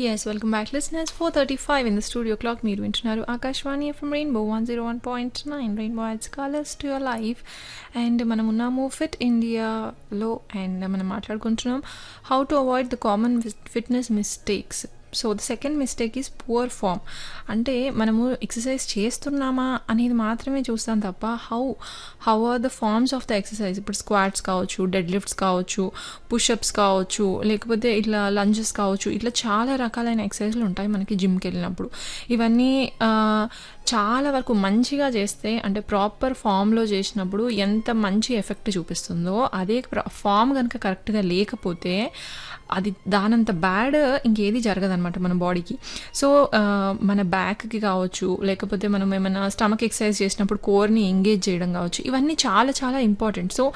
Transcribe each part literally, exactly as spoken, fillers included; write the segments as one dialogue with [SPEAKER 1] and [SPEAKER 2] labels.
[SPEAKER 1] Yes, welcome back listeners. four thirty-five in the studio clock. మీరు వింటున్నారు Akashvani FM rainbow one zero one point nine rainbow ads colours to your life. And మనం ఉన్నాము fit ఇండియాలో and మనం మాట్లాడుకుంటున్నాం how to avoid the common fitness mistakes. So the second mistake is poor form. అంటే మనము exercise చేస్తున్నామా అనేది మాత్రమే చూస్తాం తప్ప how how are the forms of the exercise. ఇప్పుడు స్క్వాట్స్ కావచ్చు, డెడ్ లిఫ్ట్స్ కావచ్చు, పుషప్స్ కావచ్చు, లేకపోతే ఇట్లా లంజెస్ కావచ్చు, ఇట్లా చాలా రకాలైన ఎక్సర్సైజ్లు ఉంటాయి మనకి జిమ్కి వెళ్ళినప్పుడు. ఇవన్నీ చాలా వరకు మంచిగా చేస్తే అంటే ప్రాపర్ ఫామ్లో చేసినప్పుడు ఎంత మంచి ఎఫెక్ట్ చూపిస్తుందో, అదే ఫామ్ కనుక కరెక్ట్గా లేకపోతే అది దానంత బ్యాడ్ ఇంకేది జరగదనమాట మన బాడీకి. సో మన బ్యాక్కి కావచ్చు, లేకపోతే మనం ఏమైనా స్టమక్ ఎక్సర్సైజ్ చేసినప్పుడు కోర్ని ఎంగేజ్ చేయడం కావచ్చు, ఇవన్నీ చాలా చాలా ఇంపార్టెంట్. సో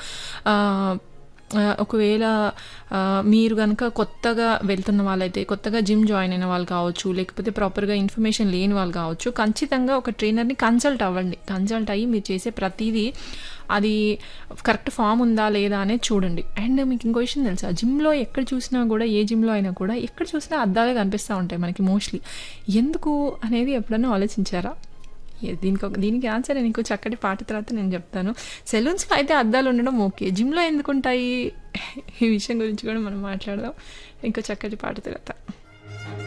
[SPEAKER 1] ఒకవేళ మీరు కనుక కొత్తగా వెళ్తున్న వాళ్ళైతే, కొత్తగా జిమ్ జాయిన్ అయిన వాళ్ళు కావచ్చు, లేకపోతే ప్రాపర్గా ఇన్ఫర్మేషన్ లేని వాళ్ళు కావచ్చు, ఖచ్చితంగా ఒక ట్రైనర్ని కన్సల్ట్ అవ్వండి. కన్సల్ట్ అయ్యి మీరు చేసే ప్రతిదీ అది కరెక్ట్ ఫామ్ ఉందా లేదా అనేది చూడండి. అండ్ మీకు ఇంకో విషయం తెలుసా, జిమ్లో ఎక్కడ చూసినా కూడా, ఏ జిమ్లో అయినా కూడా ఎక్కడ చూసినా అద్దాలే కనిపిస్తూ ఉంటాయి మనకి మోస్ట్లీ. ఎందుకు అనేది ఎప్పుడైనా ఆలోచించారా? దీనికి ఒక దీనికి ఆన్సర్ నేను ఇంకో చక్కటి పాట తర్వాత నేను చెప్తాను. సెలూన్స్లో అయితే అద్దాలు ఉండడం ఓకే, జిమ్లో ఎందుకు ఉంటాయి ఈ విషయం గురించి కూడా మనం మాట్లాడదాం ఇంకో చక్కటి పాట తర్వాత.